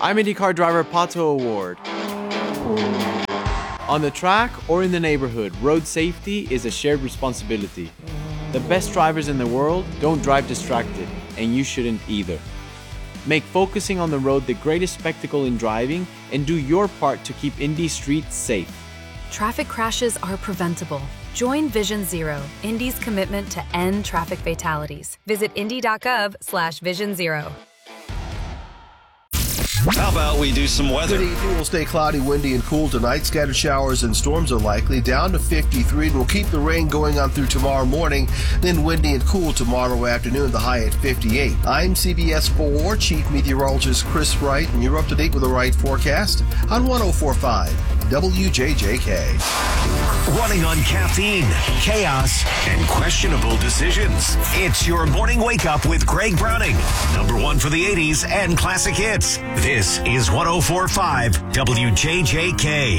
I'm IndyCar driver Pato Award. On the track or in the neighborhood, road safety is a shared responsibility. The best drivers in the world don't drive distracted, and you shouldn't either. Make focusing on the road the greatest spectacle in driving, and do your part to keep Indy streets safe. Traffic crashes are preventable. Join Vision Zero, Indy's commitment to end traffic fatalities. Visit indy.gov/Vision Zero. How about we do some weather? Good evening. Will stay cloudy, windy, and cool tonight. Scattered showers and storms are likely. Down to 53, and we'll keep the rain going on through tomorrow morning. Then windy and cool tomorrow afternoon, the high at 58. I'm CBS 4 Chief Meteorologist Chris Wright, and you're up to date with the right forecast on 104.5 WJJK. Running on caffeine, chaos, and questionable decisions. It's your morning wake up with Greg Browning. Number one for the 80s and classic hits. This is 104.5 WJJK.